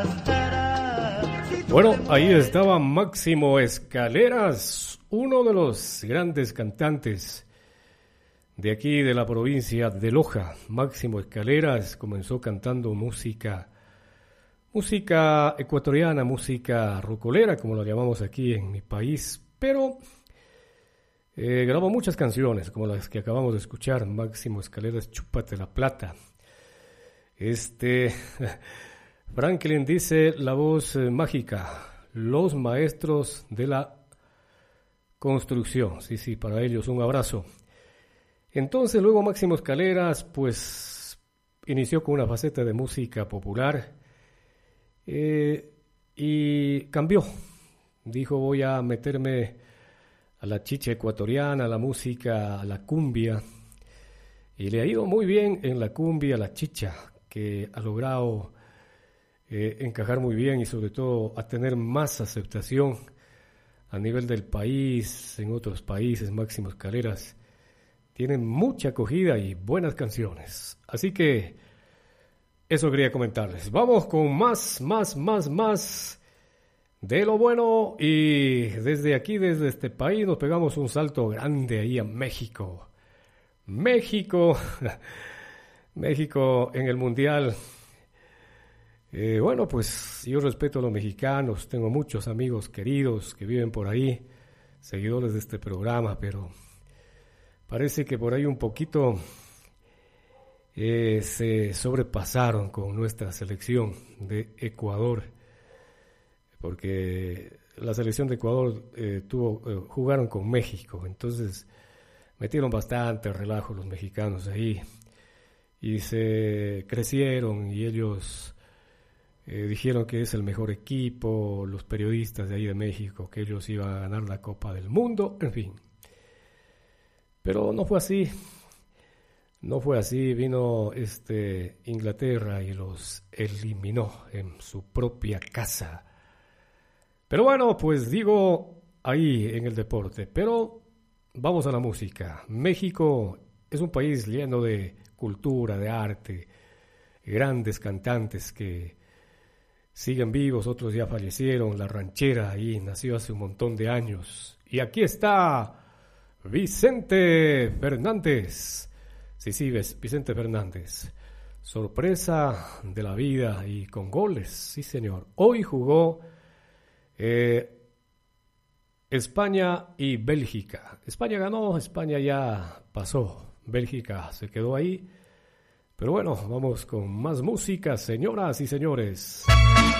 Bueno, ahí estaba Máximo Escaleras, uno de los grandes cantantes de aquí de la provincia de Loja. Máximo Escaleras comenzó cantando música ecuatoriana, música rocolera, como lo llamamos aquí en mi país, pero grabó muchas canciones, como las que acabamos de escuchar. Máximo Escaleras, Chúpate la Plata. Franklin dice, la voz mágica, los maestros de la construcción. Sí, para ellos un abrazo. Entonces luego Máximo Escaleras pues inició con una faceta de música popular y cambió. Dijo, voy a meterme a la chicha ecuatoriana, a la música, a la cumbia. Y le ha ido muy bien en la cumbia, la chicha, que ha logrado encajar muy bien y sobre todo a tener más aceptación a nivel del país, en otros países. Máximo Escaleras tiene mucha acogida y buenas canciones. Así que eso quería comentarles. Vamos con más de lo bueno, y desde aquí, desde este país, nos pegamos un salto grande ahí a México. México en el Mundial. Bueno, pues yo respeto a los mexicanos, tengo muchos amigos queridos que viven por ahí, seguidores de este programa, pero parece que por ahí un poquito se sobrepasaron con nuestra selección de Ecuador, porque la selección de Ecuador jugaron con México, entonces metieron bastante relajo los mexicanos ahí y se crecieron y ellos dijeron que es el mejor equipo, los periodistas de ahí de México, que ellos iban a ganar la Copa del Mundo, en fin. Pero no fue así, vino Inglaterra y los eliminó en su propia casa. Pero bueno, pues digo ahí en el deporte, pero vamos a la música. México es un país lleno de cultura, de arte, grandes cantantes que siguen vivos, otros ya fallecieron. La ranchera ahí nació hace un montón de años. Y aquí está Vicente Fernández. Sí, Vicente Fernández. Sorpresa de la vida y con goles, sí señor. Hoy jugó España y Bélgica. España ganó, España ya pasó. Bélgica se quedó ahí. Pero bueno, vamos con más música, señoras y señores.